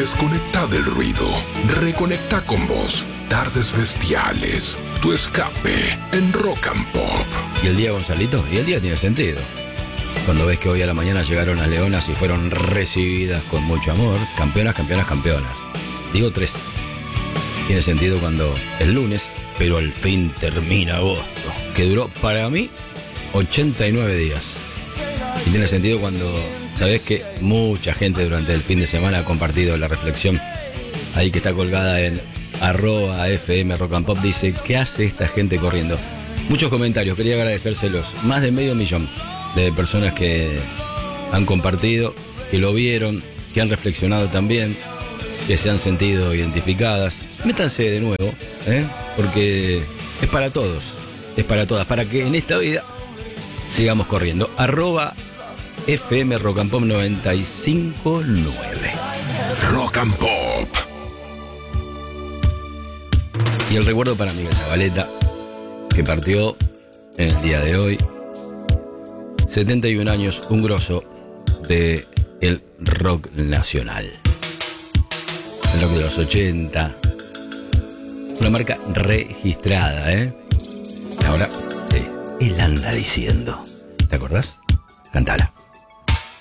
Desconecta del ruido. Reconecta con vos. Tardes bestiales. Tu escape en Rock and Pop. ¿Y el día, Gonzalito? Y el día tiene sentido. Cuando ves que hoy a la mañana llegaron las leonas y fueron recibidas con mucho amor. Campeonas, campeonas, campeonas. Digo 3. Tiene sentido cuando el lunes, pero al fin termina agosto, que duró para mí 89 días. Y tiene sentido cuando sabes que mucha gente durante el fin de semana ha compartido la reflexión ahí que está colgada en @FM Rock and Pop. Dice, ¿qué hace esta gente corriendo? Muchos comentarios, quería agradecérselos. Más de 500,000 de personas que han compartido, que lo vieron, que han reflexionado también, que se han sentido identificadas. Métanse de nuevo, porque es para todos, es para todas, para que en esta vida sigamos corriendo. @FM Rock and Pop 95.9. Rock and Pop. Y el recuerdo para Miguel Zabaleta, que partió en el día de hoy. 71 años, un grosso de el rock nacional. El rock de los 80. Una marca registrada, Ahora, sí, él anda diciendo. ¿Te acordás? Cántala.